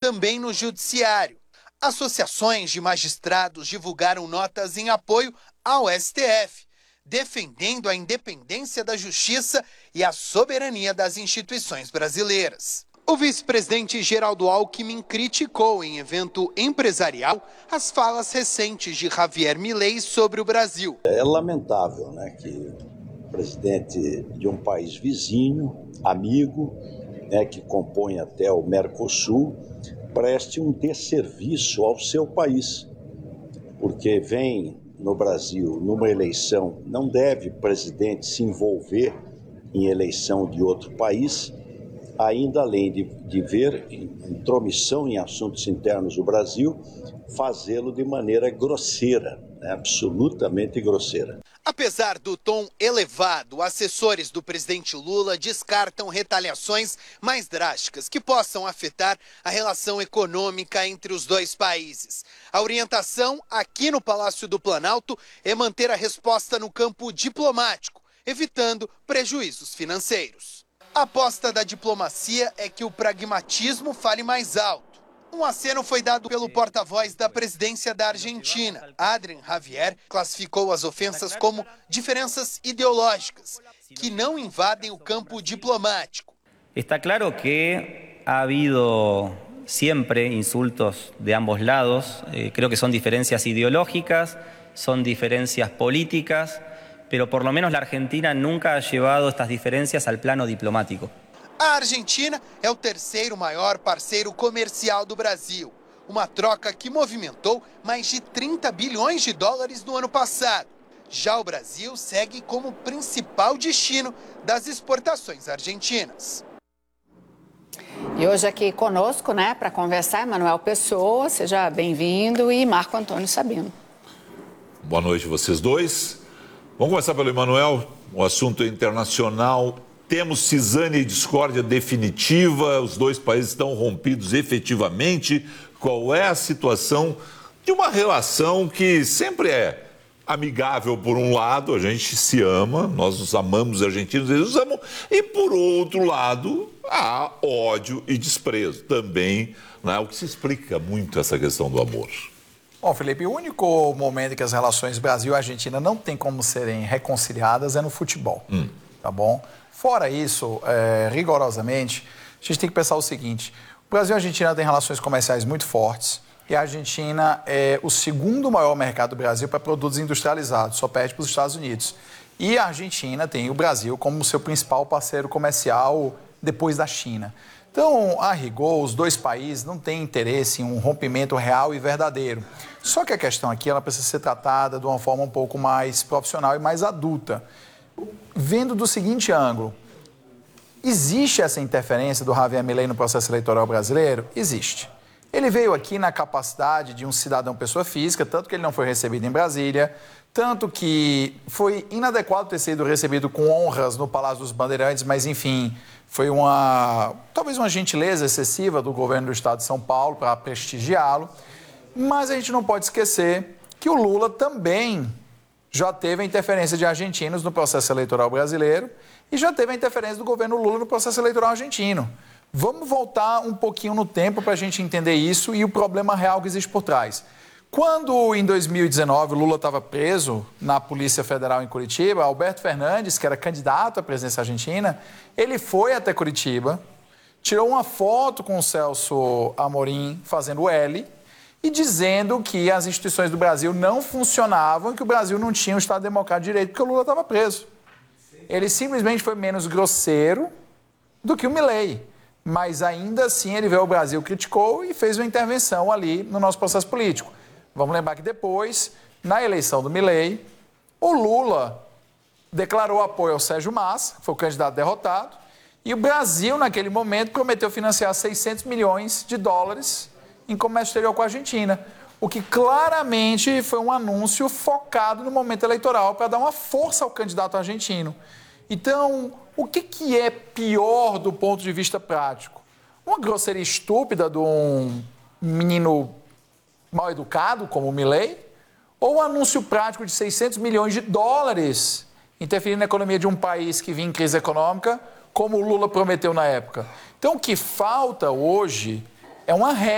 também no judiciário. Associações de magistrados divulgaram notas em apoio ao STF, defendendo a independência da justiça e a soberania das instituições brasileiras. O vice-presidente Geraldo Alckmin criticou em evento empresarial as falas recentes de Javier Milei sobre o Brasil. É lamentável, né, que o presidente de um país vizinho, amigo, que compõe até o Mercosul, preste um desserviço ao seu país, porque vem no Brasil, numa eleição, não deve presidente se envolver em eleição de outro país, ainda além de ver intromissão em assuntos internos do Brasil, fazê-lo de maneira grosseira, absolutamente grosseira. Apesar do tom elevado, assessores do presidente Lula descartam retaliações mais drásticas que possam afetar a relação econômica entre os dois países. A orientação aqui no Palácio do Planalto é manter a resposta no campo diplomático, evitando prejuízos financeiros. A aposta da diplomacia é que o pragmatismo fale mais alto. Um aceno foi dado pelo porta-voz da presidência da Argentina. Adrián Javier classificou as ofensas como diferenças ideológicas, que não invadem o campo diplomático. Está claro que ha habido siempre insultos de ambos lados. Creo que son diferencias ideológicas, son diferencias políticas, pero por lo menos la Argentina nunca ha llevado estas diferencias al plano diplomático. A Argentina é o terceiro maior parceiro comercial do Brasil, uma troca que movimentou mais de 30 bilhões de dólares no ano passado. Já o Brasil segue como principal destino das exportações argentinas. E hoje aqui conosco, para conversar, Emanuel Pessoa, seja bem-vindo, e Marco Antônio Sabino. Boa noite vocês dois. Vamos começar pelo Emanuel, o assunto internacional. Temos cisânia e discórdia definitiva, os dois países estão rompidos efetivamente. Qual é a situação de uma relação que sempre é amigável por um lado, a gente se ama, nós nos amamos, os argentinos, eles nos amam, e por outro lado, há ódio e desprezo também, o que se explica muito essa questão do amor. Bom, Felipe, o único momento que as relações Brasil e Argentina não tem como serem reconciliadas é no futebol, tá bom? Fora isso, rigorosamente, a gente tem que pensar o seguinte: o Brasil e a Argentina têm relações comerciais muito fortes e a Argentina é o segundo maior mercado do Brasil para produtos industrializados, só perde para os Estados Unidos. E a Argentina tem o Brasil como seu principal parceiro comercial depois da China. Então, a rigor, os dois países não têm interesse em um rompimento real e verdadeiro. Só que a questão aqui ela precisa ser tratada de uma forma um pouco mais profissional e mais adulta. Vendo do seguinte ângulo, existe essa interferência do Javier Milei no processo eleitoral brasileiro? Existe. Ele veio aqui na capacidade de um cidadão pessoa física, tanto que ele não foi recebido em Brasília, tanto que foi inadequado ter sido recebido com honras no Palácio dos Bandeirantes, mas enfim, foi talvez uma gentileza excessiva do governo do estado de São Paulo para prestigiá-lo. Mas a gente não pode esquecer que o Lula também já teve a interferência de argentinos no processo eleitoral brasileiro e já teve a interferência do governo Lula no processo eleitoral argentino. Vamos voltar um pouquinho no tempo para a gente entender isso e o problema real que existe por trás. Quando, em 2019, o Lula estava preso na Polícia Federal em Curitiba, Alberto Fernandes, que era candidato à presidência argentina, ele foi até Curitiba, tirou uma foto com o Celso Amorim fazendo L e dizendo que as instituições do Brasil não funcionavam e que o Brasil não tinha um Estado Democrático de Direito porque o Lula estava preso. Ele simplesmente foi menos grosseiro do que o Milei, mas ainda assim ele veio ao Brasil, criticou e fez uma intervenção ali no nosso processo político. Vamos lembrar que depois, na eleição do Milei, o Lula declarou apoio ao Sérgio Massa, que foi o candidato derrotado, e o Brasil, naquele momento, prometeu financiar 600 milhões de dólares em comércio exterior com a Argentina, o que claramente foi um anúncio focado no momento eleitoral para dar uma força ao candidato argentino. Então, o que é pior do ponto de vista prático? Uma grosseria estúpida de um menino mal educado, como o Milei, ou um anúncio prático de 600 milhões de dólares interferindo na economia de um país que vinha em crise econômica, como o Lula prometeu na época? Então, o que falta hoje é uma regra.